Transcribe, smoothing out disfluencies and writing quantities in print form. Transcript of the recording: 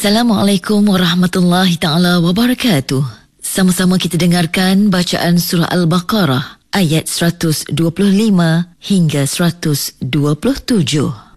Assalamualaikum warahmatullahi ta'ala wabarakatuh. Sama-sama kita dengarkan bacaan surah Al-Baqarah ayat 125 hingga 127.